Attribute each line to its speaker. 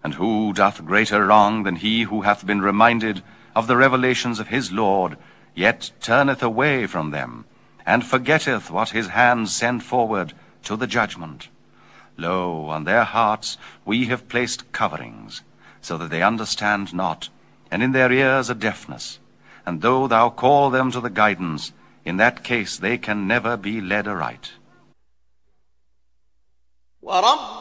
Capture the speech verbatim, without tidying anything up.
Speaker 1: And who doth greater wrong than he who hath been reminded of the revelations of his Lord, yet turneth away from them, and forgetteth what his hands send forward to the judgment? Lo, on their hearts we have placed coverings, so that they understand not, and in their ears a deafness. And though thou call them to the guidance, in that case they can never be led aright.